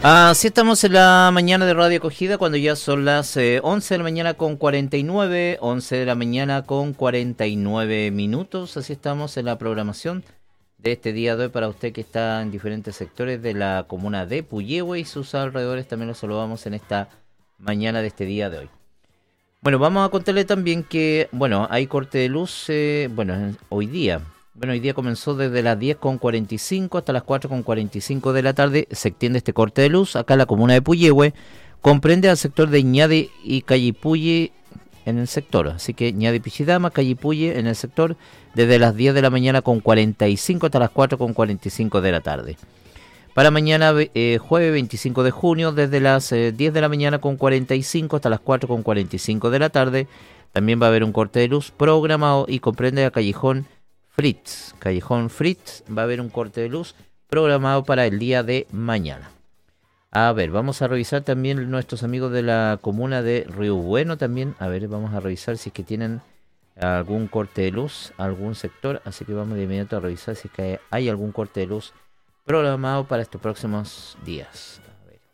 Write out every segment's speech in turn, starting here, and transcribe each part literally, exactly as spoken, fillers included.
Así estamos en la mañana de Radio Acogida cuando ya son las eh, once de la mañana con cuarenta y nueve, once de la mañana con cuarenta y nueve minutos. Así estamos en la programación de este día de hoy para usted que está en diferentes sectores de la comuna de Puyehue y sus alrededores. También los saludamos en esta mañana de este día de hoy. Bueno, vamos a contarle también que, bueno, hay corte de luz, eh, bueno, hoy día. Bueno, hoy día comenzó desde las diez con cuarenta y cinco hasta las cuatro con cuarenta y cinco de la tarde. Se extiende este corte de luz. Acá en la comuna de Puyehue comprende al sector de Ñade y Callipuye en el sector. Así que Ñade Pichidama, Callipuye en el sector desde las diez de la mañana con cuarenta y cinco hasta las cuatro con cuarenta y cinco de la tarde. Para mañana, eh, jueves veinticinco de junio, desde las eh, diez de la mañana con cuarenta y cinco hasta las cuatro con cuarenta y cinco de la tarde. También va a haber un corte de luz programado y comprende a Callejón Fritz, Callejón Fritz, va a haber un corte de luz programado para el día de mañana. A ver, vamos a revisar también nuestros amigos de la comuna de Río Bueno también. A ver, vamos a revisar si es que tienen algún corte de luz, algún sector. Así que vamos de inmediato a revisar si es que hay algún corte de luz programado para estos próximos días. A ver.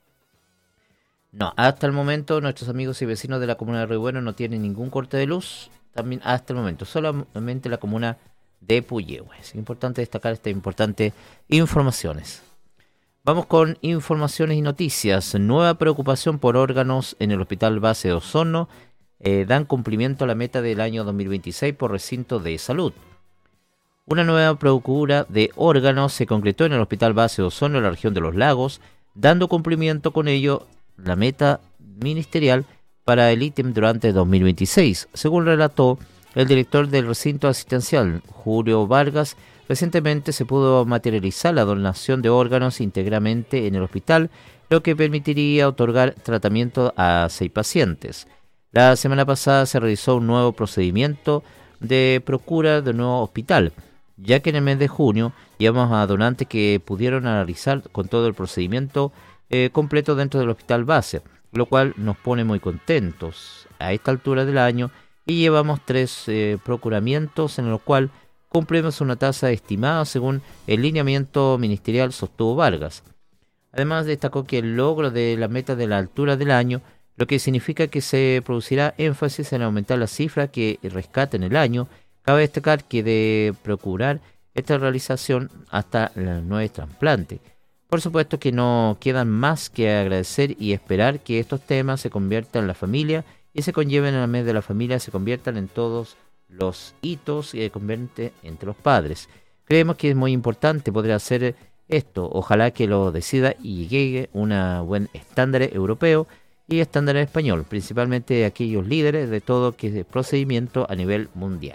No, hasta el momento nuestros amigos y vecinos de la comuna de Río Bueno no tienen ningún corte de luz. También hasta el momento, solamente la comuna de Puyehue. Es importante destacar estas importantes informaciones. Vamos con informaciones y noticias. Nueva preocupación por órganos en el Hospital Base de Osorno. Eh, dan cumplimiento a la meta del año dos mil veintiséis por recinto de salud. Una nueva procura de órganos se concretó en el Hospital Base de Osorno en la región de Los Lagos, dando cumplimiento con ello la meta ministerial para el ítem durante dos mil veintiséis, según relató el director del recinto asistencial, Julio Vargas. Recientemente se pudo materializar la donación de órganos íntegramente en el hospital, lo que permitiría otorgar tratamiento a seis pacientes. La semana pasada se realizó un nuevo procedimiento de procura de un nuevo hospital, ya que en el mes de junio llevamos a donantes que pudieron analizar con todo el procedimiento eh, completo dentro del hospital base, lo cual nos pone muy contentos a esta altura del año. Y llevamos tres eh, procuramientos en los cuales cumplimos una tasa estimada según el lineamiento ministerial, sostuvo Vargas. Además destacó que el logro de la meta de la altura del año, lo que significa que se producirá énfasis en aumentar la cifra que rescata en el año. Cabe destacar que de procurar esta realización hasta el nuevo trasplante. Por supuesto que no quedan más que agradecer y esperar que estos temas se conviertan en la familia y se conlleven en el mes de la familia, se conviertan en todos los hitos y se convierten entre los padres. Creemos que es muy importante poder hacer esto. Ojalá que lo decida y llegue un buen estándar europeo y estándar español, principalmente aquellos líderes de todo que es procedimiento a nivel mundial.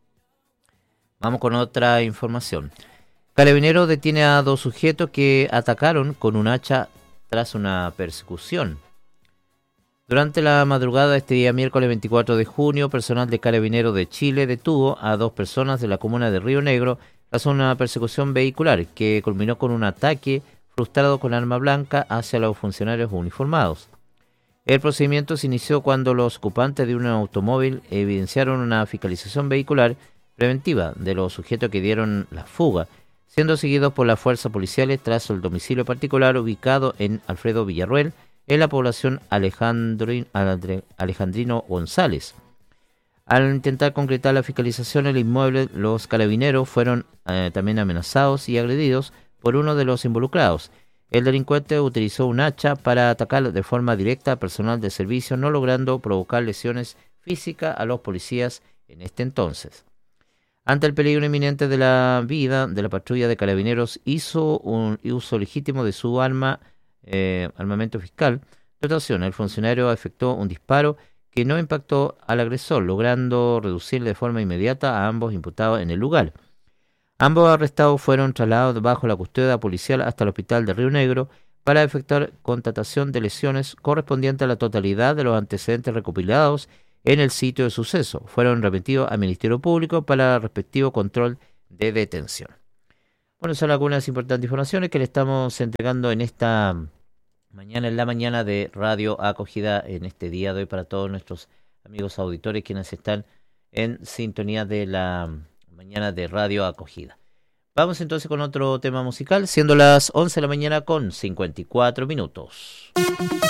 Vamos con otra información. Carabineros detiene a dos sujetos que atacaron con un hacha tras una persecución. Durante la madrugada de este día miércoles veinticuatro de junio, personal de Carabineros de Chile detuvo a dos personas de la comuna de Río Negro tras una persecución vehicular que culminó con un ataque frustrado con arma blanca hacia los funcionarios uniformados. El procedimiento se inició cuando los ocupantes de un automóvil evidenciaron una fiscalización vehicular preventiva de los sujetos que dieron la fuga, siendo seguidos por las fuerzas policiales tras el domicilio particular ubicado en Alfredo Villarroel, en la población Alejandrin, Alejandrino González. Al intentar concretar la fiscalización en el inmueble, los carabineros fueron eh, también amenazados y agredidos por uno de los involucrados. El delincuente utilizó un hacha para atacar de forma directa a personal de servicio, no logrando provocar lesiones físicas a los policías en este entonces. Ante el peligro inminente de la vida de la patrulla de carabineros, hizo un uso legítimo de su arma Eh, armamento fiscal, dotación. El funcionario efectuó un disparo que no impactó al agresor, logrando reducir de forma inmediata a ambos imputados en el lugar. Ambos arrestados fueron trasladados bajo la custodia policial hasta el hospital de Río Negro para efectuar constatación de lesiones correspondiente a la totalidad de los antecedentes recopilados en el sitio de suceso. Fueron remitidos al Ministerio Público para el respectivo control de detención. Bueno, son algunas importantes informaciones que le estamos entregando en esta mañana, en la mañana de Radio Acogida, en este día de hoy para todos nuestros amigos auditores quienes están en sintonía de la mañana de Radio Acogida. Vamos entonces con otro tema musical, siendo las once de la mañana con cincuenta y cuatro minutos.